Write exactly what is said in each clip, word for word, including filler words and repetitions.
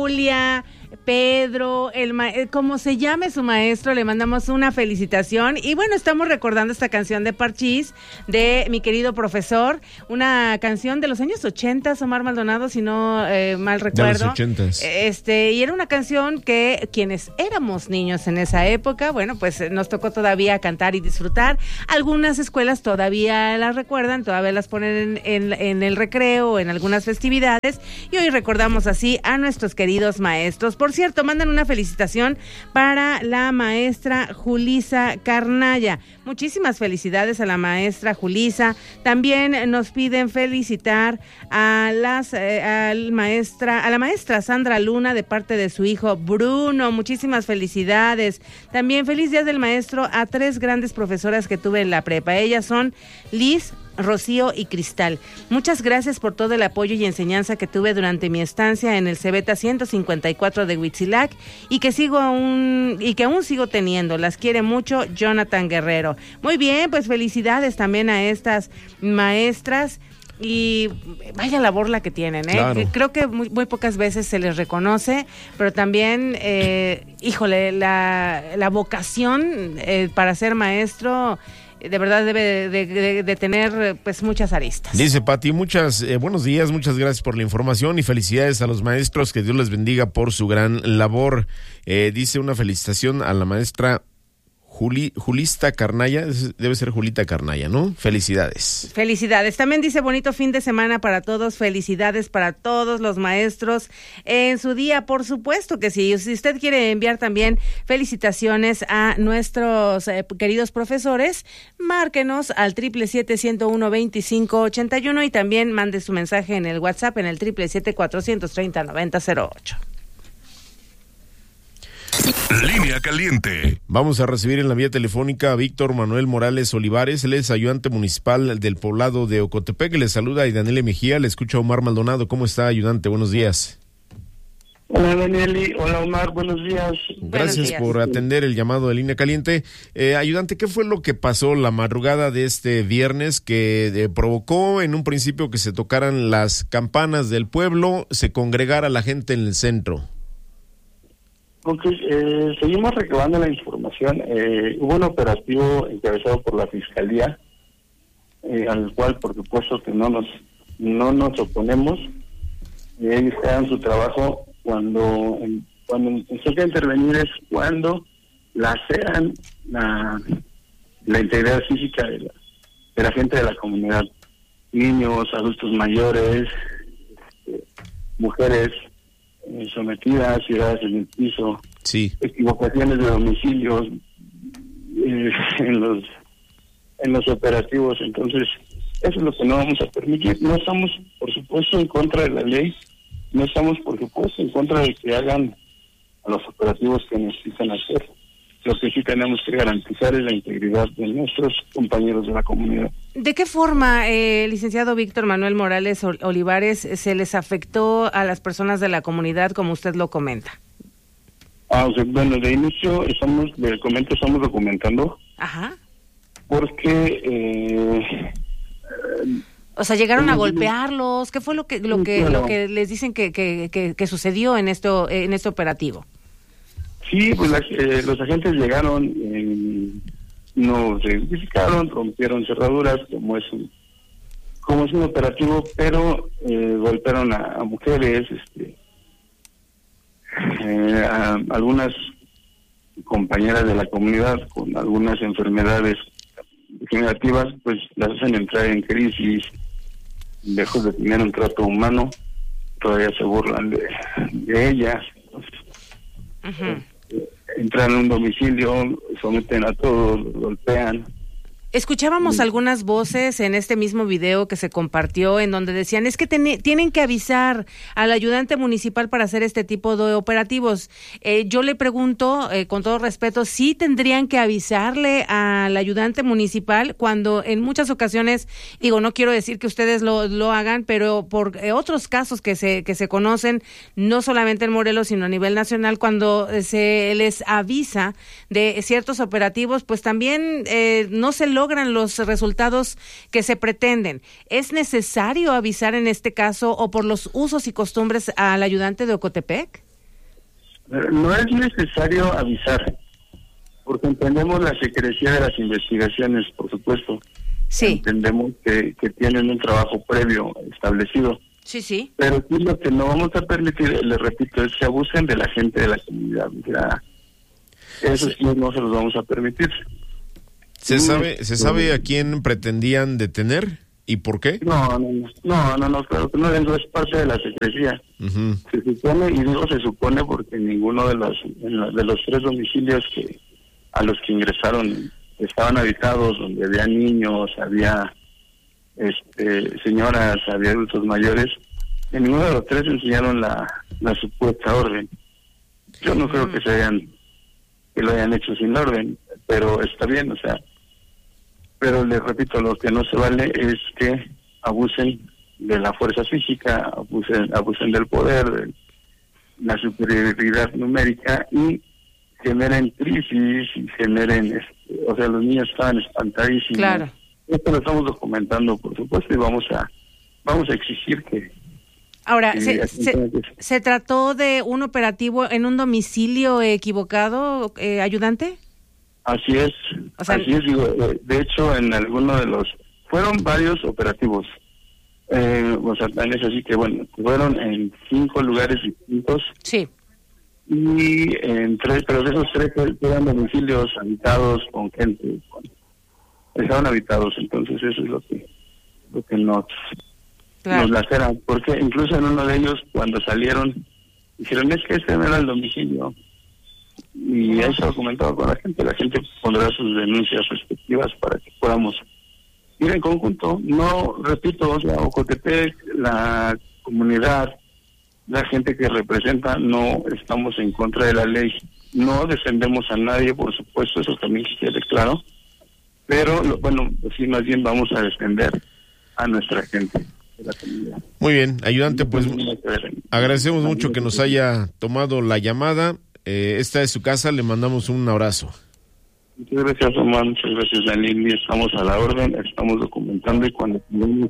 Julia, Pedro, el ma- como se llame su maestro, le mandamos una felicitación. Y bueno, estamos recordando esta canción de Parchís, de mi querido profesor, una canción de los años ochentas, Omar Maldonado, si no eh, mal recuerdo. De los ochentas. Este, y era una canción que quienes éramos niños en esa época, bueno, pues nos tocó todavía cantar y disfrutar. Algunas escuelas todavía las recuerdan, todavía las ponen en, en, en el recreo, en algunas festividades, y hoy recordamos así a nuestros queridos maestros. Por cierto, mandan una felicitación para la maestra Julisa Carnaya. Muchísimas felicidades a la maestra Julisa. También nos piden felicitar a las eh, al maestra, a la maestra Sandra Luna de parte de su hijo Bruno. Muchísimas felicidades. También feliz día del maestro a tres grandes profesoras que tuve en la prepa. Ellas son Liz, Rocío y Cristal. Muchas gracias por todo el apoyo y enseñanza que tuve durante mi estancia en el Cebeta ciento cincuenta y cuatro de Huitzilac y que sigo aún y que aún sigo teniendo. Las quiere mucho Jonathan Guerrero. Muy bien, pues felicidades también a estas maestras. Y vaya labor la que tienen, ¿eh? Claro. Creo que muy, muy pocas veces se les reconoce, pero también, eh, híjole, la, la vocación eh, para ser maestro de verdad debe de, de, de tener pues muchas aristas. Dice Pati, muchas eh, buenos días, muchas gracias por la información y felicidades a los maestros, que Dios les bendiga por su gran labor. Eh, dice una felicitación a la maestra Juli, Julista Carnaya, debe ser Julita Carnaya, ¿no? Felicidades. Felicidades. También dice bonito fin de semana para todos, felicidades para todos los maestros en su día, por supuesto que sí. Si usted quiere enviar también felicitaciones a nuestros eh, queridos profesores, márquenos al triple siete, ciento uno, veinticinco ochenta y uno y también mande su mensaje en el WhatsApp en el triple siete, cuatrocientos treinta, noventa cero ocho. Línea caliente. Vamos a recibir en la vía telefónica a Víctor Manuel Morales Olivares. Él es ayudante municipal del poblado de Ocotepec. Le saluda a Daniela Mejía. Le escucha a Omar Maldonado. ¿Cómo está, ayudante? Buenos días. Hola, Danieli. Hola, Omar. Buenos días. Gracias días. por atender el llamado de Línea Caliente. Eh, ayudante, ¿qué fue lo que pasó la madrugada de este viernes que eh, provocó en un principio que se tocaran las campanas del pueblo, se congregara la gente en el centro? Ok, eh, seguimos recabando la información. Eh, hubo un operativo encabezado por la Fiscalía, eh, al cual, por supuesto, que no nos no nos oponemos. Eh, ellos hagan su trabajo. Cuando cuando empezó a intervenir es cuando laceran la, la integridad física de la, de la gente de la comunidad. Niños, adultos mayores, eh, mujeres Eh, sometidas, tiradas en el piso, Sí. equivocaciones de domicilios eh, en los en los operativos. Entonces, eso es lo que no vamos a permitir. No estamos, por supuesto, en contra de la ley, no estamos, por supuesto, en contra de que hagan los operativos que necesitan hacer. Lo que sí tenemos que garantizar es la integridad de nuestros compañeros de la comunidad. ¿De qué forma, eh, licenciado Víctor Manuel Morales Olivares, se les afectó a las personas de la comunidad, como usted lo comenta? Ah, o sea, bueno, de inicio estamos, de comento, estamos documentando. Ajá. Porque... Eh, O sea, llegaron a golpearlos. ¿Qué fue lo que lo que lo que les dicen que que, que, que sucedió en esto en este operativo? Sí, pues la, eh, los agentes llegaron, eh, nos identificaron, rompieron cerraduras, como es un, como es un operativo, pero eh, golpearon a, a mujeres, este, eh, a algunas compañeras de la comunidad con algunas enfermedades degenerativas, pues las hacen entrar en crisis, lejos de tener un trato humano, todavía se burlan de, de ellas. Entonces, Uh-huh. entran en un domicilio, someten a todos, golpean. Escuchábamos Sí. algunas voces en este mismo video que se compartió en donde decían, es que ten- tienen que avisar al ayudante municipal para hacer este tipo de operativos. Eh, yo le pregunto, eh, con todo respeto, ¿sí tendrían que avisarle al ayudante municipal cuando en muchas ocasiones, digo, no quiero decir que ustedes lo, lo hagan, pero por eh, otros casos que se, que se conocen, no solamente en Morelos, sino a nivel nacional, cuando eh, se les avisa de ciertos operativos, pues también eh, no se logra logran los resultados que se pretenden. ¿Es necesario avisar en este caso o por los usos y costumbres al ayudante de Ocotepec? No es necesario avisar, porque entendemos la secrecía de las investigaciones, por supuesto. Sí. Entendemos que, que tienen un trabajo previo establecido. Sí, sí. Pero sí, lo que no vamos a permitir, les repito, es que abusen de la gente de la comunidad. O sea, eso sí no se los vamos a permitir. ¿Se sabe, ¿se sabe a quién pretendían detener y por qué? No, no, no, no, no, claro que no, eso es parte de la secrecía. Uh-huh. Se supone, y digo se supone porque ninguno de los, de los tres domicilios que a los que ingresaron estaban habitados, donde había niños, había este señoras, había adultos mayores, en ninguno de los tres enseñaron la, la supuesta orden. Yo no creo que se hayan, que lo hayan hecho sin orden, pero está bien, o sea, pero les repito, lo que no se vale es que abusen de la fuerza física, abusen, abusen del poder, de la superioridad numérica y generen crisis y generen, este, o sea, los niños estaban espantadísimos. Claro. Esto lo estamos documentando, por supuesto, y vamos a vamos a exigir que... Ahora, que ¿se, se, ¿se trató de un operativo en un domicilio equivocado, eh, ayudante? Así es, o sea, así es, digo, de hecho, en alguno de los... Fueron varios operativos, eh, o sea, es así que, bueno, fueron en cinco lugares distintos. Sí. Y en tres, pero de esos tres eran domicilios habitados con gente, con, estaban habitados, entonces eso es lo que lo que nos, claro. nos laceran, porque incluso en uno de ellos, cuando salieron, dijeron, es que este no era el domicilio, y eso documentado con la gente, la gente pondrá sus denuncias respectivas para que podamos ir en conjunto. No, repito, o sea, Ocotepec, la comunidad, la gente que representa, no estamos en contra de la ley, no defendemos a nadie, por supuesto, eso también quede claro, pero lo, bueno, sí, más bien vamos a defender a nuestra gente de la comunidad. Muy bien, ayudante, pues agradecemos mucho que nos haya tomado la llamada. Eh, esta es su casa, le mandamos un abrazo. Muchas gracias, Omar, muchas gracias, Daniel, estamos a la orden, estamos documentando y cuando tengamos...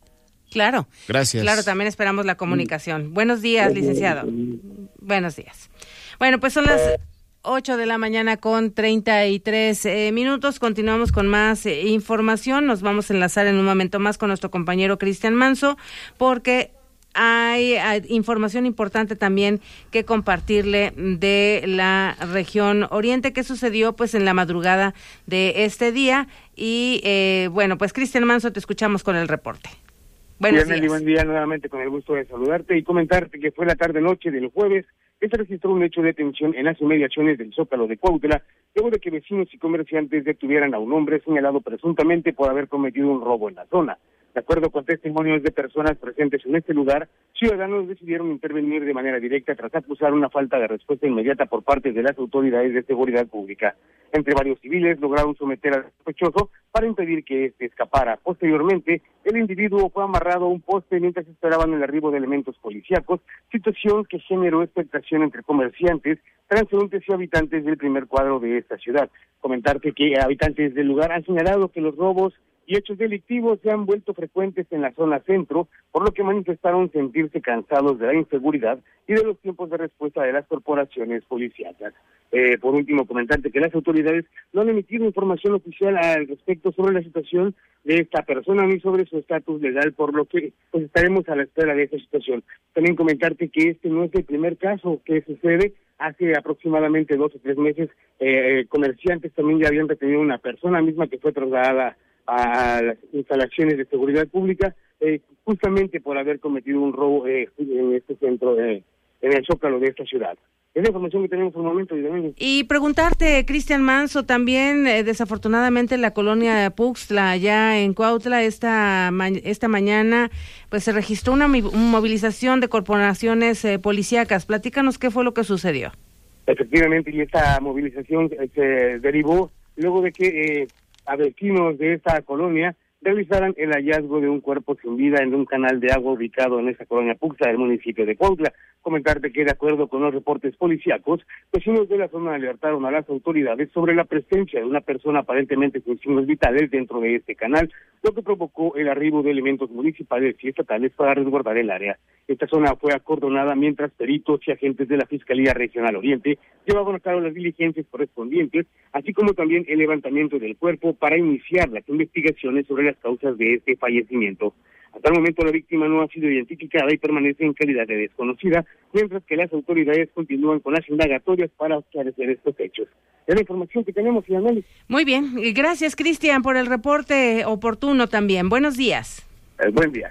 Claro. Gracias. Claro, también esperamos la comunicación. Buenos días, licenciado. Buenos días. Bueno, pues son las ocho de la mañana con treinta y tres eh, minutos. Continuamos con más eh, información. Nos vamos a enlazar en un momento más con nuestro compañero Cristian Manso, porque hay, hay información importante también que compartirle de la región oriente que sucedió pues en la madrugada de este día. Y eh, bueno, pues Cristian Manso, te escuchamos con el reporte. Buenos días. Buen día, nuevamente con el gusto de saludarte y comentarte que fue la tarde-noche del jueves que se registró un hecho de detención en las inmediaciones del Zócalo de Cuautla, luego de que vecinos y comerciantes detuvieran a un hombre señalado presuntamente por haber cometido un robo en la zona. De acuerdo con testimonios de personas presentes en este lugar, ciudadanos decidieron intervenir de manera directa tras acusar una falta de respuesta inmediata por parte de las autoridades de seguridad pública. Entre varios civiles lograron someter al sospechoso para impedir que éste escapara. Posteriormente, el individuo fue amarrado a un poste mientras esperaban el arribo de elementos policíacos, situación que generó expectación entre comerciantes, transeúntes y habitantes del primer cuadro de esta ciudad. Comentarte que habitantes del lugar han señalado que los robos y hechos delictivos se han vuelto frecuentes en la zona centro, por lo que manifestaron sentirse cansados de la inseguridad y de los tiempos de respuesta de las corporaciones policíacas. Eh, por último, comentarte que las autoridades no han emitido información oficial al respecto sobre la situación de esta persona ni sobre su estatus legal, por lo que pues estaremos a la espera de esta situación. También comentarte que este no es el primer caso que sucede. Hace aproximadamente dos o tres meses, eh, comerciantes también ya habían retenido una persona misma que fue trasladada a las instalaciones de seguridad pública, eh, justamente por haber cometido un robo eh, en este centro, eh, en el Zócalo de esta ciudad. Es la información que tenemos por el momento. Y preguntarte, Cristian Manso, también eh, desafortunadamente en la colonia de Puxtla, allá en Cuautla, esta, ma- esta mañana, pues se registró una, una movilización de corporaciones eh, policíacas. Platícanos qué fue lo que sucedió. Efectivamente, y esta movilización eh, se derivó luego de que eh, a vecinos de esta colonia realizaran el hallazgo de un cuerpo sin vida en un canal de agua ubicado en esa colonia Puxla del municipio de Cuautla. Comentarte que de acuerdo con los reportes policíacos, vecinos de la zona alertaron a las autoridades sobre la presencia de una persona aparentemente sin signos vitales dentro de este canal, lo que provocó el arribo de elementos municipales y estatales para resguardar el área. Esta zona fue acordonada mientras peritos y agentes de la Fiscalía Regional Oriente llevaban a cabo las diligencias correspondientes, así como también el levantamiento del cuerpo para iniciar las investigaciones sobre las causas de este fallecimiento. Hasta el momento la víctima no ha sido identificada y permanece en calidad de desconocida, mientras que las autoridades continúan con las indagatorias para esclarecer estos hechos. Es la información que tenemos, y análisis. Muy bien, gracias Cristian por el reporte oportuno también. Buenos días. Eh, buen día.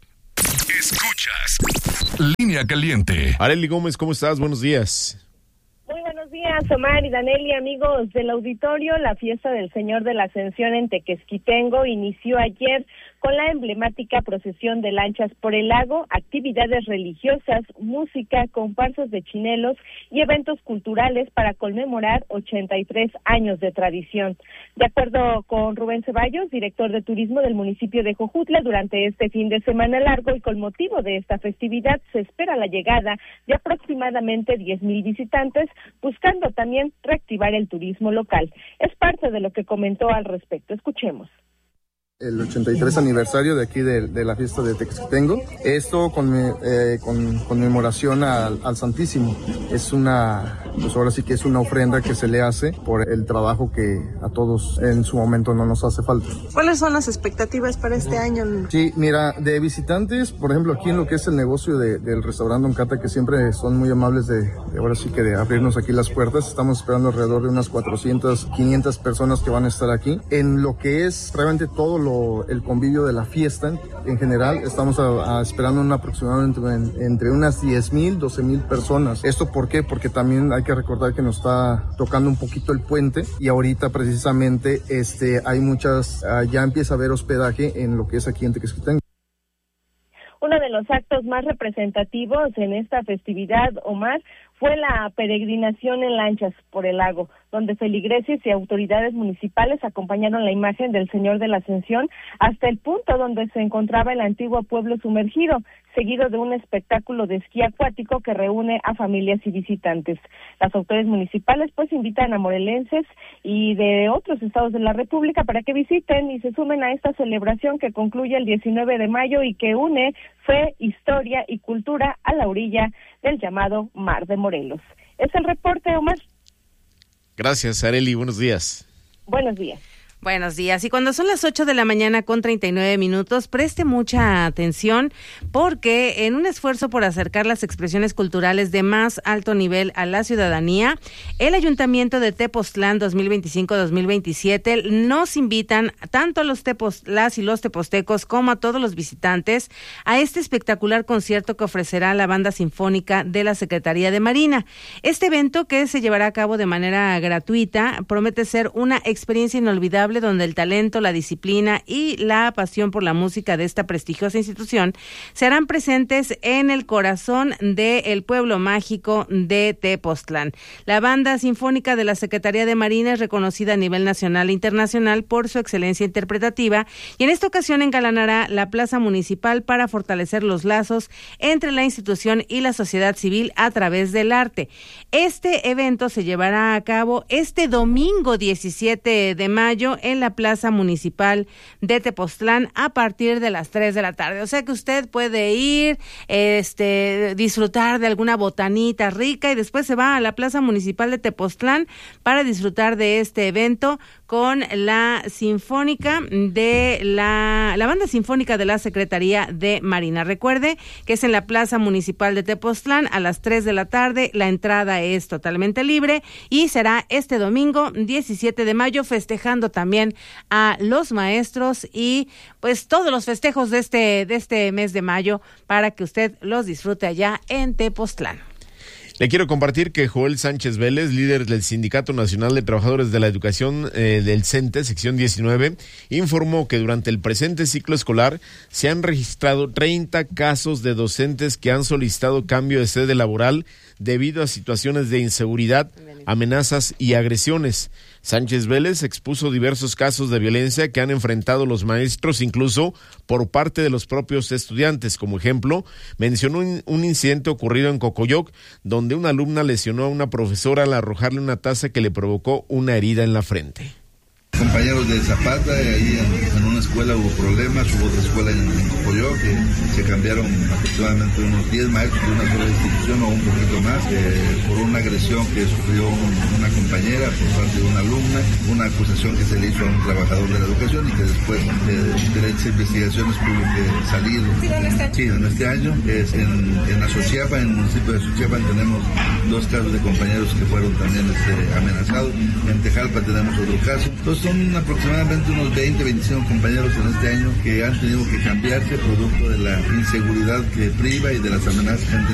Escuchas Línea Caliente. Arely Gómez, ¿cómo estás? Buenos días. Muy buenos días, Omar y Daneli, amigos del auditorio. La fiesta del Señor de la Ascensión en Tequesquitengo inició ayer con la emblemática procesión de lanchas por el lago, actividades religiosas, música, comparsas de chinelos y eventos culturales para conmemorar ochenta y tres años de tradición. De acuerdo con Rubén Ceballos, director de turismo del municipio de Jojutla, durante este fin de semana largo y con motivo de esta festividad se espera la llegada de aproximadamente diez mil visitantes, buscando también reactivar el turismo local. Es parte de lo que comentó al respecto. Escuchemos. El ochenta y tres aniversario de aquí de, de la fiesta de Tequesquitengo. Esto con, eh, con conmemoración al, al Santísimo. Es una, pues ahora sí que es una ofrenda que se le hace por el trabajo que a todos en su momento no nos hace falta. ¿Cuáles son las expectativas para este año? Sí, mira, de visitantes, por ejemplo, aquí en lo que es el negocio de, del restaurante Don Cata, que siempre son muy amables de, de ahora sí que de abrirnos aquí las puertas. Estamos esperando alrededor de unas cuatrocientas, quinientas personas que van a estar aquí. En lo que es realmente todo lo el convivio de la fiesta en general, estamos a, a esperando un aproximadamente entre, entre unas diez mil, doce mil personas. ¿Esto por qué? Porque también hay que recordar que nos está tocando un poquito el puente y ahorita precisamente este hay muchas, uh, ya empieza a haber hospedaje en lo que es aquí en Tequesquitengo. Uno de los actos más representativos en esta festividad, Omar, fue la peregrinación en lanchas por el lago, donde feligreses y autoridades municipales acompañaron la imagen del Señor de la Ascensión hasta el punto donde se encontraba el antiguo pueblo sumergido, seguido de un espectáculo de esquí acuático que reúne a familias y visitantes. Las autoridades municipales pues invitan a morelenses y de otros estados de la República para que visiten y se sumen a esta celebración que concluye el diecinueve de mayo y que une fe, historia y cultura a la orilla del llamado Mar de Morelos. Es el reporte, Omar. Gracias, Arely. Buenos días. Buenos días. Buenos días. Y cuando son las ocho de la mañana con treinta y nueve minutos, preste mucha atención porque en un esfuerzo por acercar las expresiones culturales de más alto nivel a la ciudadanía, el Ayuntamiento de Tepoztlán dos mil veinticinco dos mil veintisiete nos invitan tanto a los tepoztlás y los tepostecos como a todos los visitantes a este espectacular concierto que ofrecerá la Banda Sinfónica de la Secretaría de Marina. Este evento, que se llevará a cabo de manera gratuita, promete ser una experiencia inolvidable donde el talento, la disciplina y la pasión por la música de esta prestigiosa institución se harán presentes en el corazón del pueblo mágico de Tepoztlán. La Banda Sinfónica de la Secretaría de Marina es reconocida a nivel nacional e internacional por su excelencia interpretativa y en esta ocasión engalanará la plaza municipal para fortalecer los lazos entre la institución y la sociedad civil a través del arte. Este evento se llevará a cabo este domingo diecisiete de mayo en la Plaza Municipal de Tepoztlán a partir de las tres de la tarde. O sea que usted puede ir, este, disfrutar de alguna botanita rica y después se va a la Plaza Municipal de Tepoztlán para disfrutar de este evento con la Sinfónica de la, la Banda Sinfónica de la Secretaría de Marina. Recuerde que es en la Plaza Municipal de Tepoztlán a las tres de la tarde. La entrada es totalmente libre y será este domingo diecisiete de mayo, festejando también a los maestros y pues todos los festejos de este, de este mes de mayo para que usted los disfrute allá en Tepoztlán. Le quiero compartir que Joel Sánchez Vélez, líder del Sindicato Nacional de Trabajadores de la Educación eh, del CENTE, sección diecinueve, informó que durante el presente ciclo escolar se han registrado treinta casos de docentes que han solicitado cambio de sede laboral debido a situaciones de inseguridad, amenazas y agresiones. Sánchez Vélez expuso diversos casos de violencia que han enfrentado los maestros, incluso por parte de los propios estudiantes. Como ejemplo, mencionó un, un incidente ocurrido en Cocoyoc, donde una alumna lesionó a una profesora al arrojarle una taza que le provocó una herida en la frente. Compañeros de Zapata, ahí en, en una escuela hubo problemas, hubo otra escuela en, en Cocoyoc, que se cambiaron aproximadamente unos diez maestros de una sola institución o un poquito más, eh, por una agresión que sufrió un, una compañera por parte de una alumna, una acusación que se le hizo a un trabajador de la educación y que después eh, de las investigaciones tuvo que salir. Sí, en este año, es en, en Azochiapan, en el municipio de Azochiapan, tenemos dos casos de compañeros que fueron también este, amenazados. En Tejalpa tenemos otro caso. Entonces, son aproximadamente unos veinte, veinticinco compañeros en este año que han tenido que cambiarse producto de la inseguridad que priva y de las amenazas que han tenido.